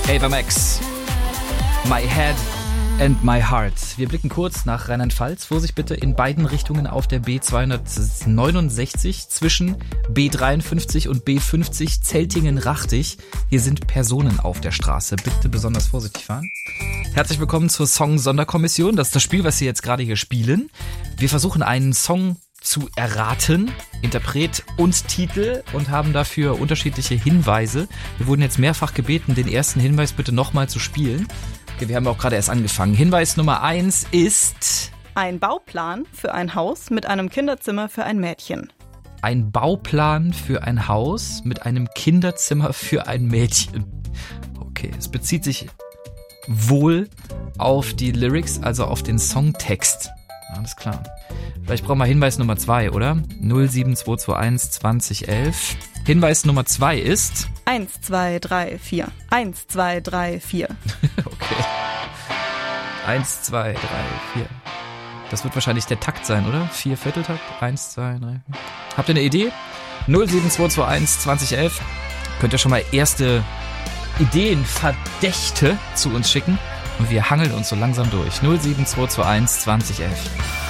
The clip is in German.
Ava Max, My Head and My Heart. Wir blicken kurz nach Rheinland-Pfalz. Vorsicht bitte in beiden Richtungen auf der B269 zwischen B53 und B50 Zeltingen-Rachtig. Hier sind Personen auf der Straße. Bitte besonders vorsichtig fahren. Herzlich willkommen zur Song-Sonderkommission. Das ist das Spiel, was Sie jetzt gerade hier spielen. Wir versuchen einen Song zu erraten, Interpret und Titel, und haben dafür unterschiedliche Hinweise. Wir wurden jetzt mehrfach gebeten, den ersten Hinweis bitte nochmal zu spielen. Okay, wir haben auch gerade erst angefangen. Hinweis Nummer 1 ist... Ein Bauplan für ein Haus mit einem Kinderzimmer für ein Mädchen. Ein Bauplan für ein Haus mit einem Kinderzimmer für ein Mädchen. Okay, es bezieht sich wohl auf die Lyrics, also auf den Songtext. Alles klar. Vielleicht brauchen wir Hinweis Nummer 2, oder? 07221 2011. Hinweis Nummer 2 ist... 1, 2, 3, 4. 1, 2, 3, 4. Okay. 1, 2, 3, 4. Das wird wahrscheinlich der Takt sein, oder? 4 Vierteltakt? 1, 2, 3, 4. Habt ihr eine Idee? 07221 2011. Könnt ihr schon mal erste Ideen, Verdächte zu uns schicken. Und wir hangeln uns so langsam durch. 07221 2011.